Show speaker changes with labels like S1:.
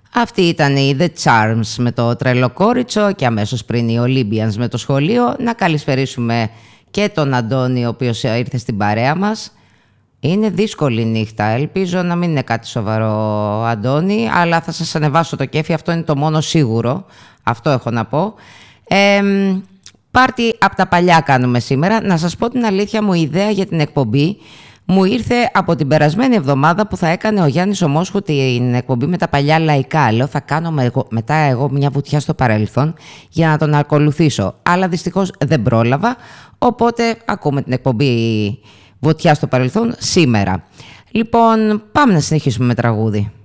S1: Αυτή ήταν η The Charms με το Τρελό Κόριτσο και αμέσως πριν οι Olympians με το σχολείο. Να καλησπερίσουμε και τον Αντώνη, ο οποίος ήρθε στην παρέα μας. Είναι δύσκολη νύχτα, ελπίζω να μην είναι κάτι σοβαρό, Αντώνη, αλλά θα σας ανεβάσω το κέφι, αυτό είναι το μόνο σίγουρο, αυτό έχω να πω. Πάρτι από τα παλιά κάνουμε σήμερα. Να σας πω την αλήθεια μου, η ιδέα για την εκπομπή μου ήρθε από την περασμένη εβδομάδα που θα έκανε ο Γιάννης ο Μόσχου την εκπομπή με τα παλιά λαϊκά. Λέω θα κάνω μετά εγώ μια βουτιά στο παρελθόν για να τον ακολουθήσω. Αλλά δυστυχώς δεν πρόλαβα, οπότε ακούμε την εκπομπή βουτιά στο παρελθόν σήμερα. Λοιπόν, πάμε να συνεχίσουμε με τραγούδι.